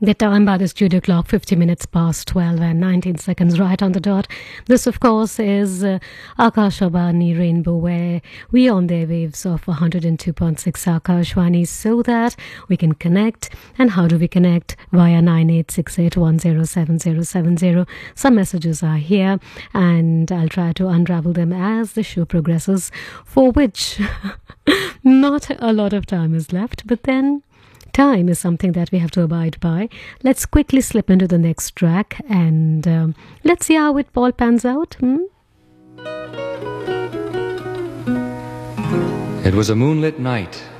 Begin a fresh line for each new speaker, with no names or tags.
The time by the studio clock, 50 minutes past 12 and 19 seconds right on the dot. This, of course, is Akashvani Rainbow, where we on the waves of 102.6 Akashvani so that we can connect. And how do we connect? Via 9868107070. Some messages are here and I'll try to unravel them as the show progresses, for which not a lot of time is left, but then time is something that we have to abide by. Let's quickly slip into the next track and let's see how it all pans out.
It was a moonlit night